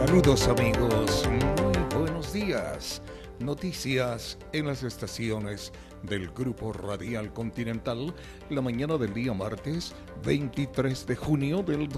Saludos amigos, muy buenos días. Noticias en las estaciones del Grupo Radial Continental, la mañana del día martes 23 de junio del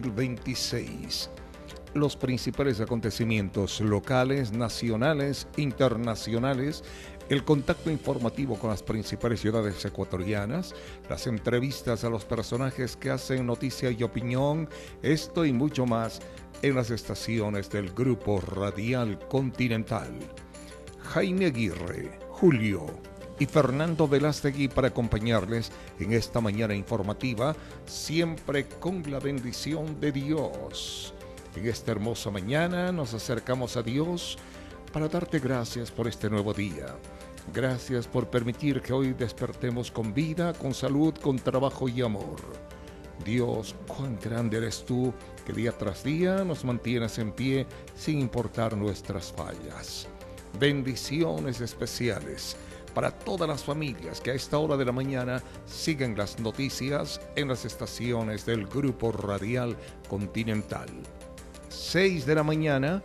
2026. Los principales acontecimientos locales, nacionales, internacionales, el contacto informativo con las principales ciudades ecuatorianas, las entrevistas a los personajes que hacen noticia y opinión, esto y mucho más en las estaciones del Grupo Radial Continental. Jaime Aguirre, Julio y Fernando Velástegui para acompañarles en esta mañana informativa, siempre con la bendición de Dios. En esta hermosa mañana nos acercamos a Dios para darte gracias por este nuevo día. Gracias por permitir que hoy despertemos con vida, con salud, con trabajo y amor. Dios, cuán grande eres tú, que día tras día nos mantienes en pie sin importar nuestras fallas. Bendiciones especiales para todas las familias que a esta hora de la mañana siguen las noticias en las estaciones del Grupo Radial Continental. 6 de la mañana,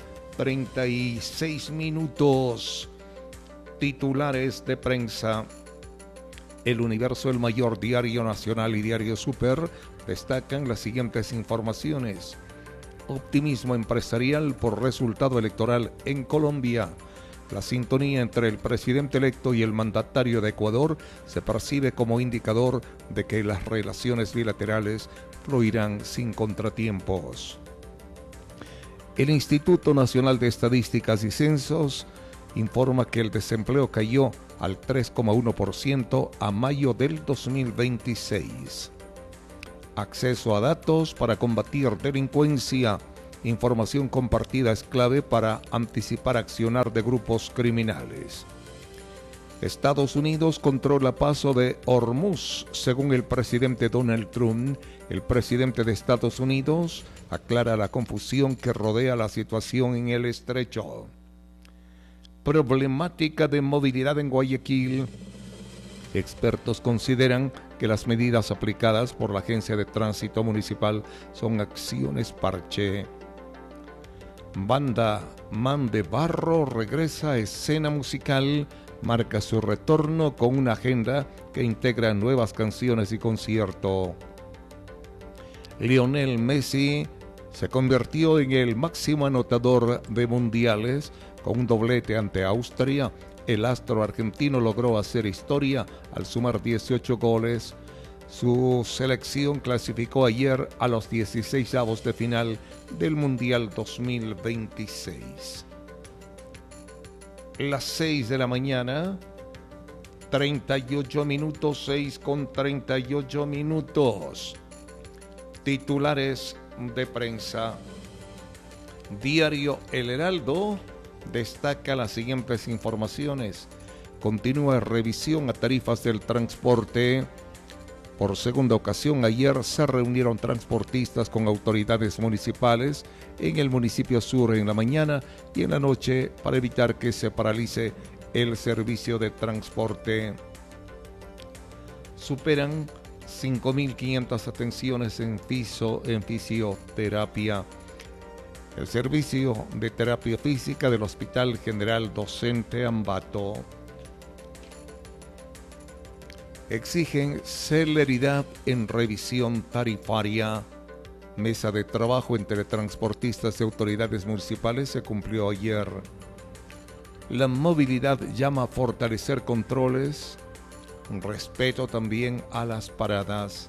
36 minutos. Titulares de prensa. El Universo, el mayor diario nacional y diario Super, destacan las siguientes informaciones. Optimismo empresarial por resultado electoral en Colombia. La sintonía entre el presidente electo y el mandatario de Ecuador se percibe como indicador de que las relaciones bilaterales fluirán sin contratiempos. El Instituto Nacional de Estadísticas y Censos informa que el desempleo cayó al 3,1% a mayo del 2026. Acceso a datos para combatir delincuencia. Información compartida es clave para anticipar accionar de grupos criminales. Estados Unidos controla paso de Hormuz, según el presidente Donald Trump. El presidente de Estados Unidos aclara la confusión que rodea la situación en el estrecho. Problemática de movilidad en Guayaquil. Expertos consideran que las medidas aplicadas por la Agencia de Tránsito Municipal son acciones parche. Banda Man de Barro regresa a escena musical, marca su retorno con una agenda que integra nuevas canciones y concierto. Lionel Messi se convirtió en el máximo anotador de mundiales con un doblete ante Austria. El astro argentino logró hacer historia al sumar 18 goles. Su selección clasificó ayer a los 16avos de final del Mundial 2026. Las 6 de la mañana, 38 minutos, 6:38. Titulares de prensa. Diario El Heraldo destaca las siguientes informaciones. Continúa revisión a tarifas del transporte. Por segunda ocasión ayer se reunieron transportistas con autoridades municipales en el municipio sur en la mañana y en la noche para evitar que se paralice el servicio de transporte. Superan 5.500 atenciones en fisioterapia. El servicio de terapia física del Hospital General Docente Ambato. Exigen celeridad en revisión tarifaria. Mesa de trabajo entre transportistas y autoridades municipales se cumplió ayer. La movilidad llama a fortalecer controles, respeto también a las paradas.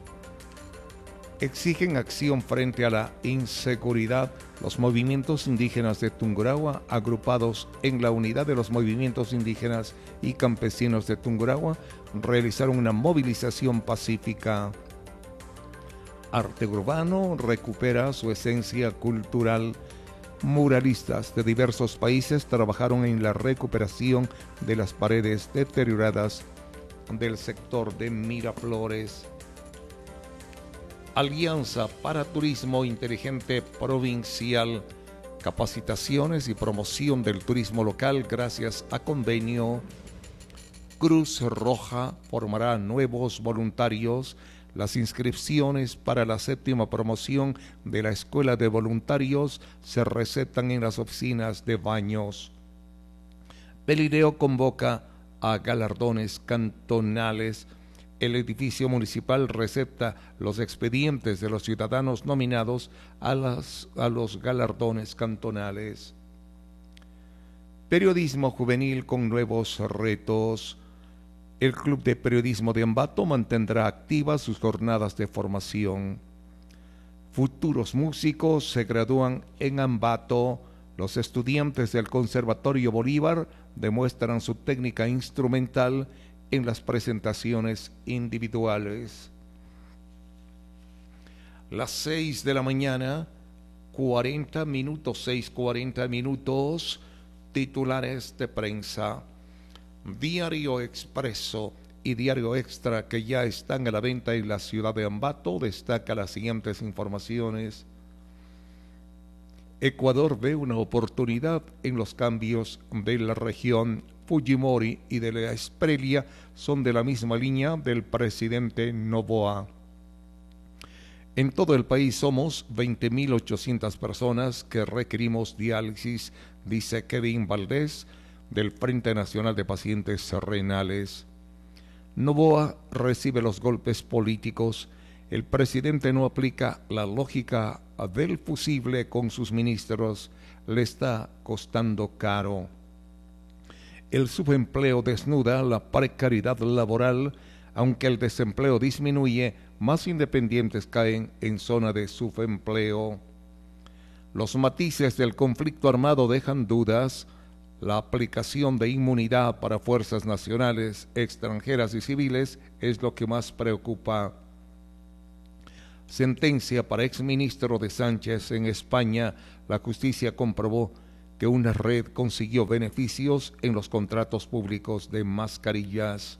Exigen acción frente a la inseguridad. Los movimientos indígenas de Tungurahua, agrupados en la Unidad de los Movimientos Indígenas y Campesinos de Tungurahua, realizaron una movilización pacífica. Arte urbano recupera su esencia cultural. Muralistas de diversos países trabajaron en la recuperación de las paredes deterioradas del sector de Miraflores. Alianza para Turismo Inteligente Provincial, capacitaciones y promoción del turismo local gracias a convenio. Cruz Roja formará nuevos voluntarios Las inscripciones para la 7ª promoción de la Escuela de Voluntarios se recetan en las oficinas de Baños. Pelileo convoca a galardones cantonales. El edificio municipal recepta los expedientes de los ciudadanos nominados a los galardones cantonales. Periodismo juvenil con nuevos retos. El Club de Periodismo de Ambato mantendrá activas sus jornadas de formación. Futuros músicos se gradúan en Ambato. Los estudiantes del Conservatorio Bolívar demuestran su técnica instrumental en las presentaciones individuales. Las 6 de la mañana, 40 minutos, 6:40 minutos, titulares de prensa. Diario Expreso y Diario Extra, que ya están a la venta en la ciudad de Ambato, destaca las siguientes informaciones. Ecuador ve una oportunidad en los cambios de la región. Fujimori y de la Esprelia son de la misma línea del presidente Noboa. En todo el país somos 20.800 personas que requerimos diálisis, dice Kevin Valdés, del Frente Nacional de Pacientes Renales. Noboa recibe los golpes políticos. El presidente no aplica la lógica del fusible con sus ministros. Le está costando caro. El subempleo desnuda la precariedad laboral. Aunque el desempleo disminuye, más independientes caen en zona de subempleo. Los matices del conflicto armado dejan dudas. La aplicación de inmunidad para fuerzas nacionales, extranjeras y civiles es lo que más preocupa. Sentencia para exministro de Sánchez en España. La justicia comprobó que una red consiguió beneficios en los contratos públicos de mascarillas.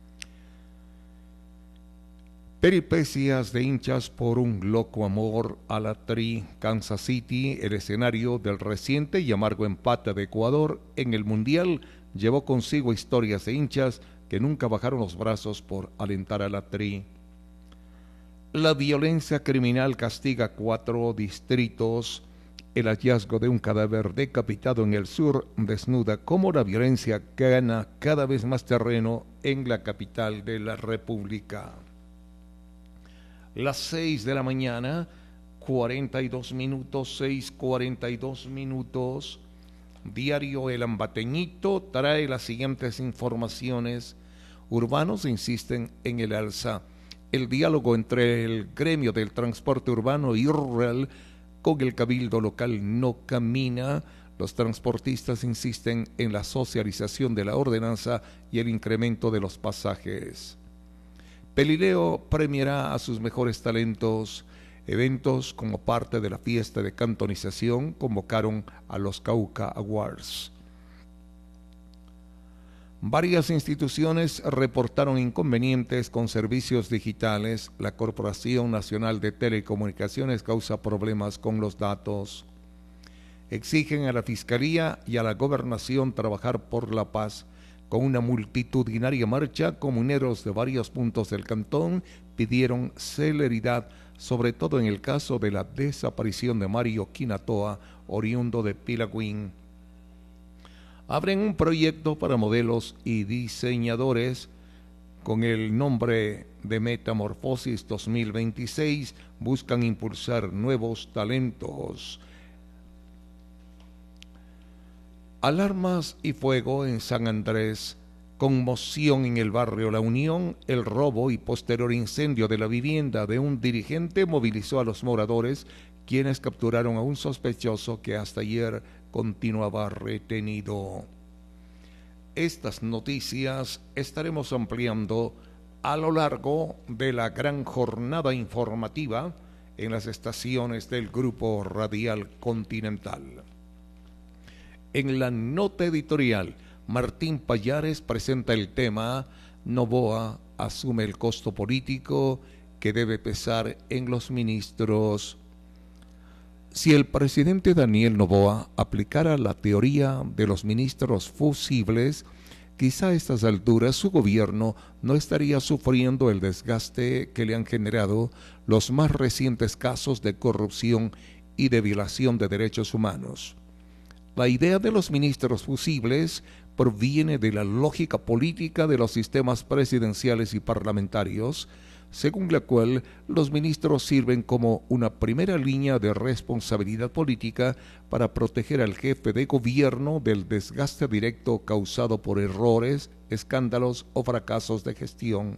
Peripecias de hinchas por un loco amor a la Tri. Kansas City, el escenario del reciente y amargo empate de Ecuador en el Mundial, llevó consigo historias de hinchas que nunca bajaron los brazos por alentar a la Tri. La violencia criminal castiga 4 distritos. El hallazgo de un cadáver decapitado en el sur desnuda cómo la violencia gana cada vez más terreno en la capital de la República. Las 6 de la mañana, 42 minutos, 6:42 minutos. Diario El Ambateñito trae las siguientes informaciones. Urbanos insisten en el alza. El diálogo entre el gremio del transporte urbano y rural con el cabildo local no camina. Los transportistas insisten en la socialización de la ordenanza y el incremento de los pasajes. Pelileo premiará a sus mejores talentos. Eventos como parte de la fiesta de cantonización convocaron a los Cauca Awards. Varias instituciones reportaron inconvenientes con servicios digitales. La Corporación Nacional de Telecomunicaciones causa problemas con los datos. Exigen a la Fiscalía y a la Gobernación trabajar por la paz. Con una multitudinaria marcha, comuneros de varios puntos del cantón pidieron celeridad, sobre todo en el caso de la desaparición de Mario Quinatoa, oriundo de Pilagüín. Abren un proyecto para modelos y diseñadores con el nombre de Metamorfosis 2026. Buscan impulsar nuevos talentos. Alarmas y fuego en San Andrés. Conmoción en el barrio La Unión. El robo y posterior incendio de la vivienda de un dirigente movilizó a los moradores, quienes capturaron a un sospechoso que hasta ayer continuaba retenido. Estas noticias estaremos ampliando a lo largo de la gran jornada informativa en las estaciones del Grupo Radial Continental. En la nota editorial, Martín Pallares presenta el tema Noboa asume el costo político que debe pesar en los ministros. Si el presidente Daniel Noboa aplicara la teoría de los ministros fusibles, quizá a estas alturas su gobierno no estaría sufriendo el desgaste que le han generado los más recientes casos de corrupción y de violación de derechos humanos. La idea de los ministros fusibles proviene de la lógica política de los sistemas presidenciales y parlamentarios, según la cual los ministros sirven como una primera línea de responsabilidad política para proteger al jefe de gobierno del desgaste directo causado por errores, escándalos o fracasos de gestión.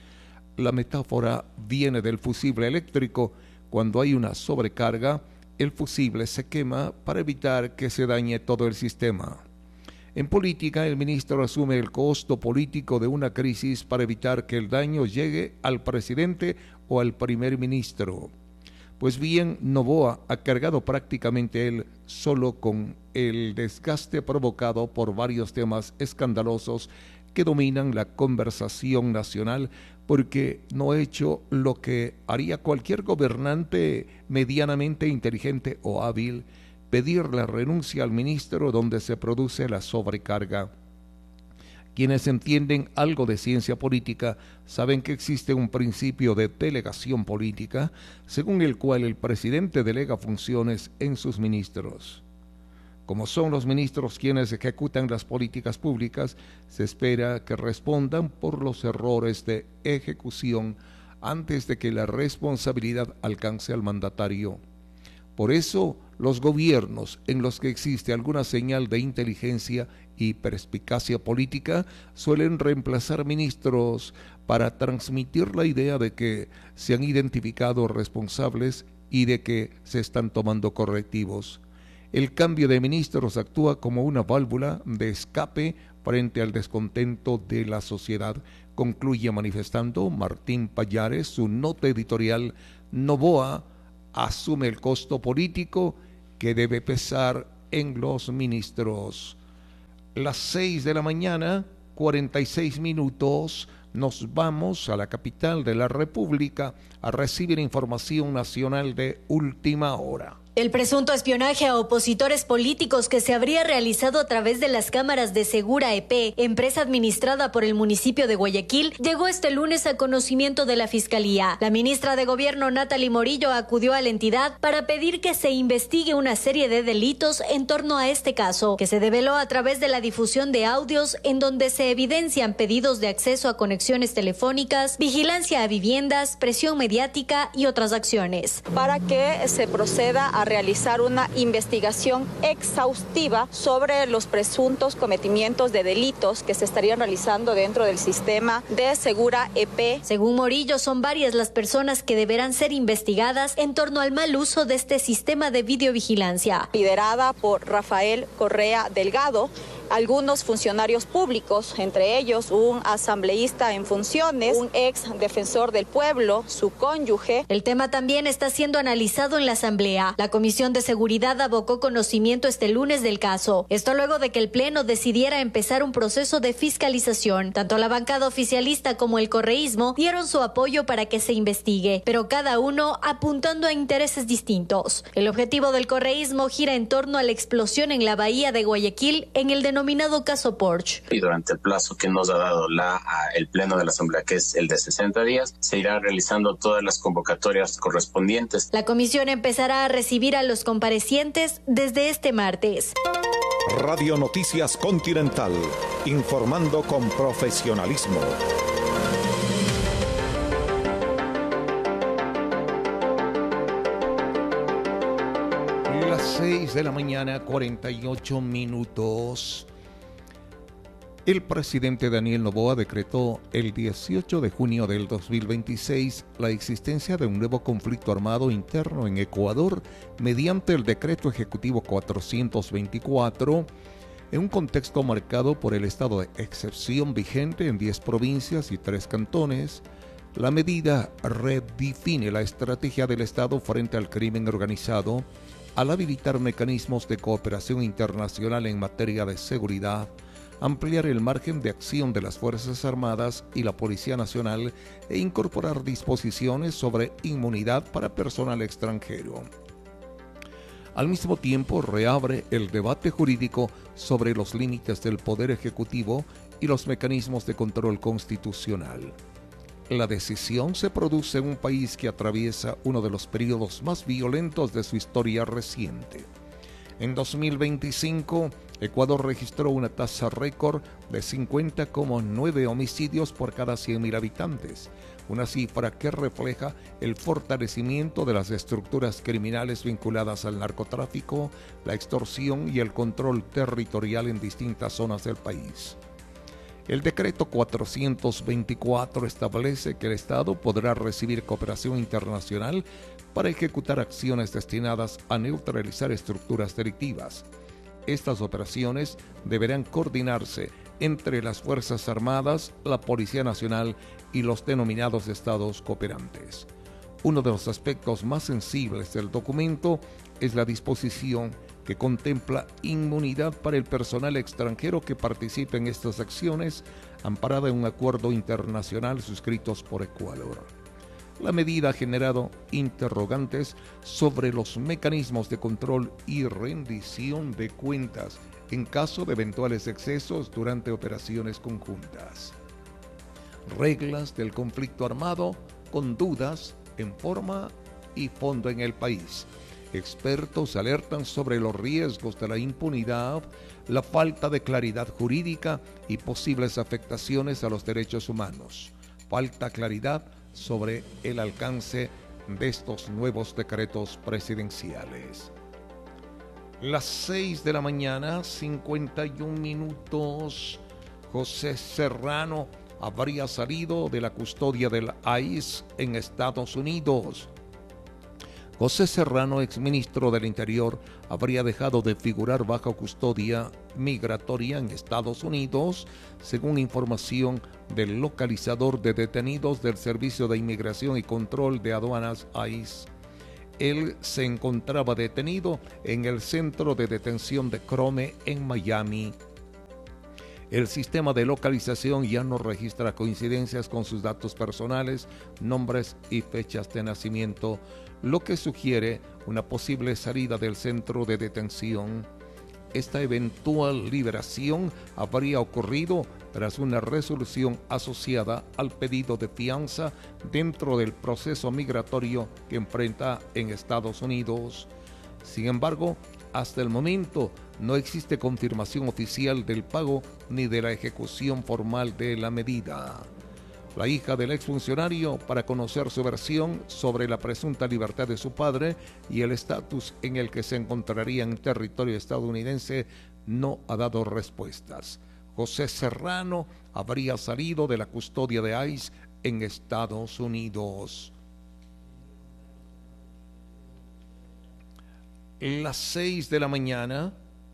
La metáfora viene del fusible eléctrico. Cuando hay una sobrecarga, el fusible se quema para evitar que se dañe todo el sistema. En política, el ministro asume el costo político de una crisis para evitar que el daño llegue al presidente o al primer ministro. Pues bien, Noboa ha cargado prácticamente él solo con el desgaste provocado por varios temas escandalosos que dominan la conversación nacional, porque no ha hecho lo que haría cualquier gobernante medianamente inteligente o hábil: pedir la renuncia al ministro donde se produce la sobrecarga. Quienes entienden algo de ciencia política saben que existe un principio de delegación política, según el cual el presidente delega funciones en sus ministros. Como son los ministros quienes ejecutan las políticas públicas, se espera que respondan por los errores de ejecución antes de que la responsabilidad alcance al mandatario. Por eso, los gobiernos en los que existe alguna señal de inteligencia y perspicacia política suelen reemplazar ministros para transmitir la idea de que se han identificado responsables y de que se están tomando correctivos. El cambio de ministros actúa como una válvula de escape frente al descontento de la sociedad, concluye manifestando Martín Pallares su nota editorial. Noboa asume el costo político que debe pesar en los ministros. Las 6 de la mañana, 46 minutos, nos vamos a la capital de la República a recibir información nacional de última hora. El presunto espionaje a opositores políticos que se habría realizado a través de las cámaras de Segura EP, empresa administrada por el municipio de Guayaquil, llegó este lunes a conocimiento de la Fiscalía. La ministra de Gobierno, Natalie Morillo, acudió a la entidad para pedir que se investigue una serie de delitos en torno a este caso, que se develó a través de la difusión de audios en donde se evidencian pedidos de acceso a conexiones telefónicas, vigilancia a viviendas, presión mediática y otras acciones. Para que se proceda a realizar una investigación exhaustiva sobre los presuntos cometimientos de delitos que se estarían realizando dentro del sistema de Segura EP. Según Morillo, son varias las personas que deberán ser investigadas en torno al mal uso de este sistema de videovigilancia. Liderada por Rafael Correa Delgado, algunos funcionarios públicos, entre ellos un asambleísta en funciones, un ex defensor del pueblo, su cónyuge. El tema también está siendo analizado en la Asamblea. La Comisión de Seguridad abocó conocimiento este lunes del caso. Esto luego de que el Pleno decidiera empezar un proceso de fiscalización. Tanto la bancada oficialista como el correísmo dieron su apoyo para que se investigue, pero cada uno apuntando a intereses distintos. El objetivo del correísmo gira en torno a la explosión en la bahía de Guayaquil en el denominado caso Porsche. Y durante el plazo que nos ha dado el Pleno de la Asamblea, que es el de 60 días, se irá realizando todas las convocatorias correspondientes. La comisión empezará a recibir a los comparecientes desde este martes. Radio Noticias Continental, informando con profesionalismo. Las 6 de la mañana, 48 minutos. El presidente Daniel Noboa decretó el 18 de junio del 2026 la existencia de un nuevo conflicto armado interno en Ecuador mediante el decreto ejecutivo 424, en un contexto marcado por el estado de excepción vigente en 10 provincias y 3 cantones. La medida redefine la estrategia del Estado frente al crimen organizado al habilitar mecanismos de cooperación internacional en materia de seguridad, ampliar el margen de acción de las Fuerzas Armadas y la Policía Nacional e incorporar disposiciones sobre inmunidad para personal extranjero. Al mismo tiempo, reabre el debate jurídico sobre los límites del Poder Ejecutivo y los mecanismos de control constitucional. La decisión se produce en un país que atraviesa uno de los periodos más violentos de su historia reciente. En 2025, Ecuador registró una tasa récord de 50,9 homicidios por cada 100.000 habitantes, una cifra que refleja el fortalecimiento de las estructuras criminales vinculadas al narcotráfico, la extorsión y el control territorial en distintas zonas del país. El decreto 424 establece que el Estado podrá recibir cooperación internacional para ejecutar acciones destinadas a neutralizar estructuras delictivas. Estas operaciones deberán coordinarse entre las Fuerzas Armadas, la Policía Nacional y los denominados estados cooperantes. Uno de los aspectos más sensibles del documento es la disposición que contempla inmunidad para el personal extranjero que participe en estas acciones, amparada en un acuerdo internacional suscrito por Ecuador. La medida ha generado interrogantes sobre los mecanismos de control y rendición de cuentas en caso de eventuales excesos durante operaciones conjuntas. Reglas del conflicto armado con dudas en forma y fondo en el país. Expertos alertan sobre los riesgos de la impunidad, la falta de claridad jurídica y posibles afectaciones a los derechos humanos. Falta claridad sobre el alcance de estos nuevos decretos presidenciales. Las 6 de la mañana, 51 minutos. José Serrano habría salido de la custodia del ICE en Estados Unidos. José Serrano, exministro del Interior, habría dejado de figurar bajo custodia migratoria en Estados Unidos, según información del localizador de detenidos del Servicio de Inmigración y Control de Aduanas ICE. Él se encontraba detenido en el centro de detención de Crome en Miami. El sistema de localización ya no registra coincidencias con sus datos personales, nombres y fechas de nacimiento, lo que sugiere una posible salida del centro de detención. Esta eventual liberación habría ocurrido tras una resolución asociada al pedido de fianza dentro del proceso migratorio que enfrenta en Estados Unidos. Sin embargo, hasta el momento no existe confirmación oficial del pago ni de la ejecución formal de la medida. La hija del exfuncionario, para conocer su versión sobre la presunta libertad de su padre y el estatus en el que se encontraría en territorio estadounidense, no ha dado respuestas. José Serrano habría salido de la custodia de ICE en Estados Unidos. Las 6 de la mañana,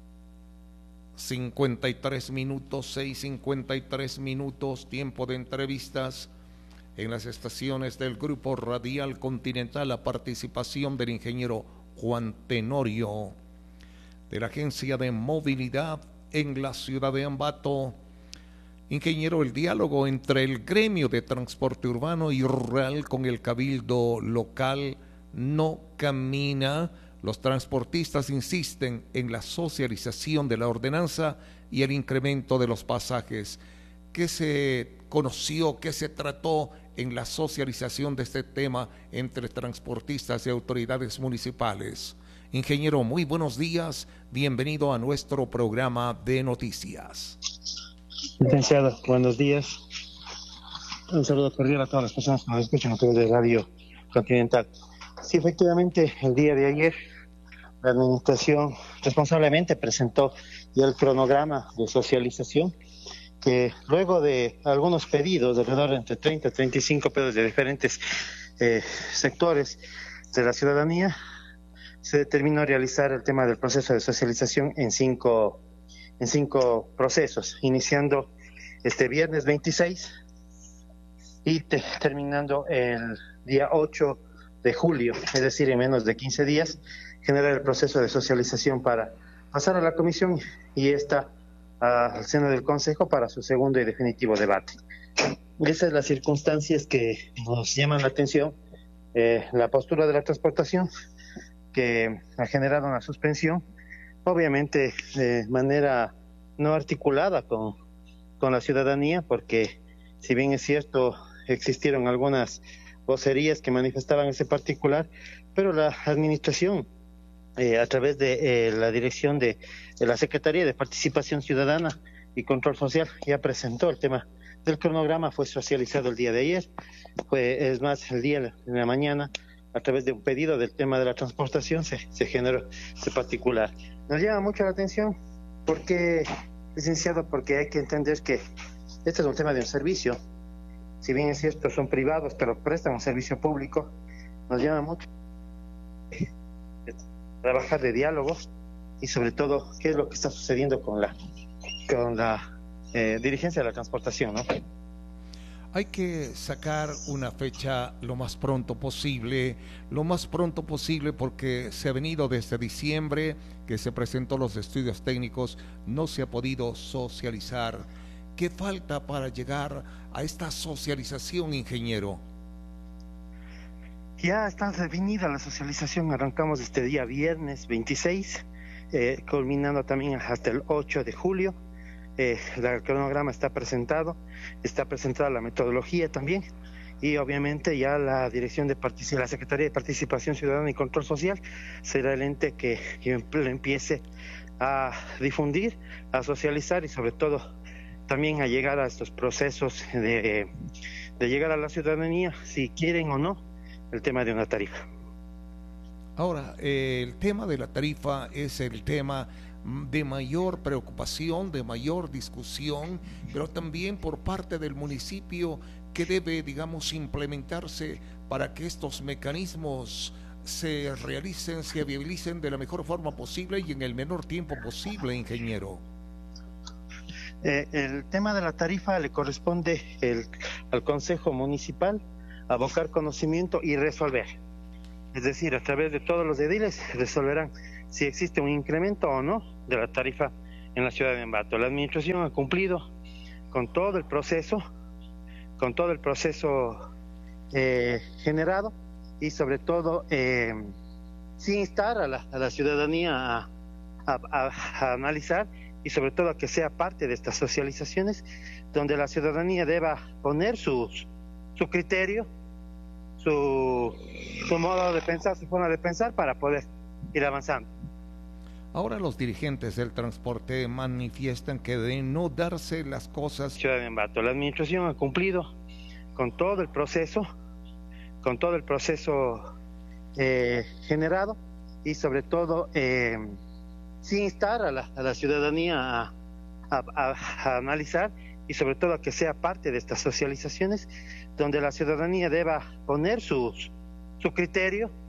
53 minutos, 6:53 minutos, tiempo de entrevistas en las estaciones del Grupo Radial Continental, la participación del ingeniero Juan Tenorio, de la Agencia de Movilidad en la ciudad de Ambato. Ingeniero, el diálogo entre el gremio de transporte urbano y rural con el cabildo local no camina. Los transportistas insisten en la socialización de la ordenanza y el incremento de los pasajes. ¿Qué se conoció, qué se trató en la socialización de este tema entre transportistas y autoridades municipales? Ingeniero, muy buenos días, bienvenido a nuestro programa de noticias. Licenciado, buenos días. Un saludo cordial a todas las personas que nos escuchan a través de Radio Continental. Sí, efectivamente, el día de ayer la administración responsablemente presentó ya el cronograma de socialización, que luego de algunos pedidos, de alrededor entre 30 y 35 pedidos de diferentes sectores de la ciudadanía, se determinó realizar el tema del proceso de socialización en cinco procesos, iniciando este viernes 26 y terminando el día 8 de julio, es decir, en menos de 15 días, generar el proceso de socialización para pasar a la comisión y esta al seno del Consejo para su segundo y definitivo debate. Esas son las circunstancias que nos llaman la atención. La postura de la transportación, que ha generado una suspensión, obviamente de manera no articulada con con la ciudadanía, porque si bien es cierto, existieron algunas vocerías que manifestaban ese particular, pero la administración, a través de la dirección de la Secretaría de Participación Ciudadana y Control Social, ya presentó el tema del cronograma. Fue socializado el día de ayer, es más, el día de la mañana, a través de un pedido del tema de la transportación, se generó ese particular. Nos llama mucho la atención porque, licenciado, porque hay que entender que este es un tema de un servicio. Si bien es cierto, son privados, pero prestan un servicio público. Nos llama mucho trabajar de diálogo y sobre todo qué es lo que está sucediendo con la dirigencia de la transportación, ¿no? Hay que sacar una fecha lo más pronto posible porque se ha venido desde diciembre que se presentó los estudios técnicos, no se ha podido socializar. ¿Qué falta para llegar a esta socialización, ingeniero? Ya está definida la socialización, arrancamos este día viernes 26, culminando también hasta el 8 de julio. El cronograma está presentada la metodología también, y obviamente ya la dirección de la Secretaría de Participación Ciudadana y Control Social será el ente que empiece a difundir, a socializar y sobre todo también a llegar a estos procesos de llegar a la ciudadanía, si quieren o no, el tema de una tarifa. Ahora, el tema de la tarifa es el tema de mayor preocupación, de mayor discusión, pero también por parte del municipio que debe, digamos, implementarse para que estos mecanismos se realicen, se viabilicen de la mejor forma posible y en el menor tiempo posible, ingeniero. El tema de la tarifa le corresponde al Consejo Municipal abocar conocimiento y resolver. Es decir, a través de todos los ediles resolverán si existe un incremento o no de la tarifa en la ciudad de Ambato. La administración ha cumplido con todo el proceso generado y sobre todo sin instar a la ciudadanía a analizar y sobre todo a que sea parte de estas socializaciones donde la ciudadanía deba poner su criterio, su modo de pensar, su forma de pensar para poder ir avanzando. Ahora los dirigentes del transporte manifiestan que de no darse las cosas... Ciudad de Ambato, la administración ha cumplido con todo el proceso generado y sobre todo sin instar a la ciudadanía a analizar y sobre todo a que sea parte de estas socializaciones donde la ciudadanía deba poner su criterio,